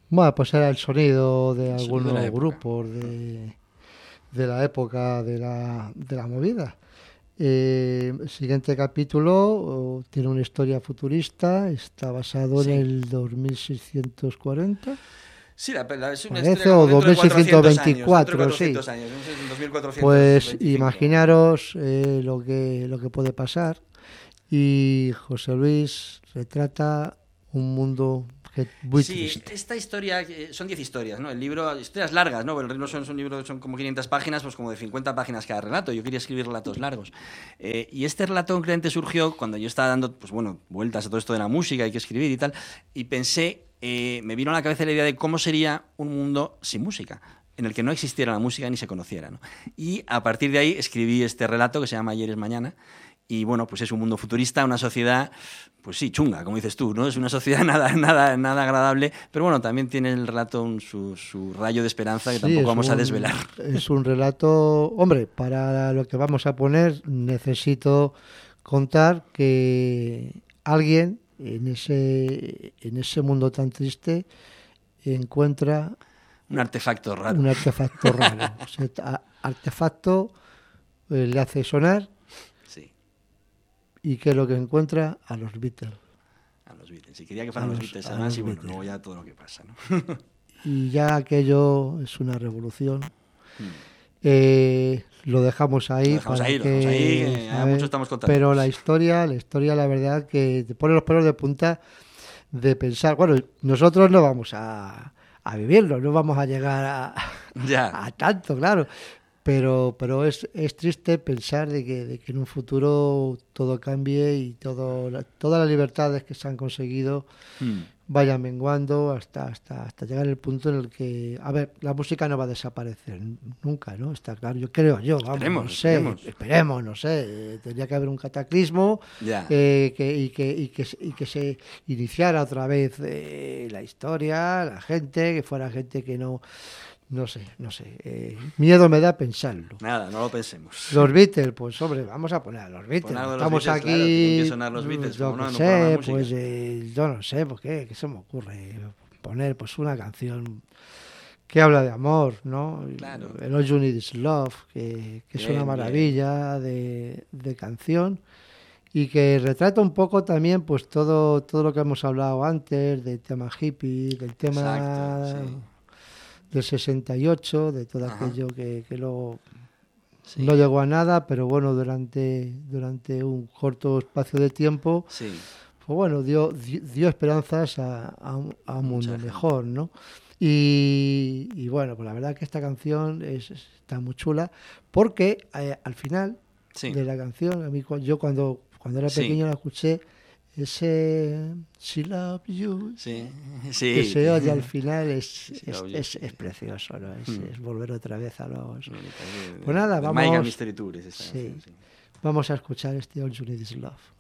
Bueno, pues era el sonido de El sonido de la algunos época. grupos de la época de la movida. El siguiente capítulo tiene una historia futurista, está basado en Sí. el 2640, Sí, es una historia parece, como o dentro de 400 años, dentro de 2624, sí. 400 años, no sé, en 2425. Pues imaginaros lo que puede pasar. Y José Luis retrata un mundo muy Sí, triste. esta historia, son 10 historias, ¿no? El libro, historias largas, ¿no? El libro son un libro, son como 500 páginas, pues como de 50 páginas cada relato. Yo quería escribir relatos largos. Y este relato concretamente surgió cuando yo estaba dando, pues bueno, vueltas a todo esto de la música, hay que escribir y tal, y pensé, me vino a la cabeza la idea de cómo sería un mundo sin música, en el que no existiera la música ni se conociera, ¿no? Y a partir de ahí escribí este relato que se llama Ayer es mañana. Y bueno, pues es un mundo futurista, una sociedad, pues sí, chunga, como dices tú, ¿no? Es una sociedad nada agradable, pero bueno, también tiene el relato su rayo de esperanza que Sí, tampoco vamos a desvelar. es un relato. Hombre, para lo que vamos a poner necesito contar que alguien en ese mundo tan triste encuentra Un artefacto raro. un artefacto raro. Ese artefacto le hace sonar. Sí, ¿Y qué es lo que encuentra? A los Beatles. a los Beatles. Y quería que fueran los Beatles A además, y los bueno, Beatles. luego ya todo lo que pasa, ¿no? Y ya aquello es una revolución. Hmm. Lo dejamos Lo ahí dejamos para ahí, lo dejamos ahí, que, que ya mucho ¿sabes? estamos contando. Pero la historia, la verdad que te pone los pelos de punta de pensar, bueno, nosotros no vamos a vivirlo, no vamos a llegar Ya. a tanto, claro, pero es triste pensar de que en un futuro todo cambie y todas las libertades que se han conseguido Hmm. vaya menguando hasta llegar el punto en el que, a ver, la música no va a desaparecer nunca, ¿no? Está claro, vamos, no Esperemos, sé, esperemos. esperemos, no sé, tendría que haber un cataclismo Ya. y que se iniciara otra vez la historia, la gente, que fuera gente que no sé, miedo me da pensarlo. Nada, no lo pensemos. Los Beatles, pues hombre, vamos a poner a los Pon Beatles. algo de los Estamos Beatles, claro, tienen que aquí, sonar los Beatles, yo como qué no, en un programa de sé, música. pues yo no sé, pues qué se me ocurre poner pues una canción que habla de amor, ¿no? Claro. El All You Need Is Love, que es una Bien, bien. maravilla de canción y que retrata un poco también pues todo lo que hemos hablado antes, del tema hippie, del Exacto, tema sí. del 68, de todo Ajá, aquello que luego no sí, llegó a nada, pero bueno, durante un corto espacio de tiempo, sí. pues bueno, dio esperanzas a un mundo Mucha gente. mejor, ¿no? Y bueno, pues la verdad que esta canción está muy chula, porque al final Sí, de la canción, a mí, yo cuando era sí, pequeño la escuché, ese She Loves You, sí, que sí. se oye al final Sí, obvio, sí. es precioso, ¿no? Hmm. Es volver otra vez a los... Bonita, Pues nada, de Maiga vamos, Mystery Tour es esta sí, canción, sí. vamos a escuchar este All You Need Is Love.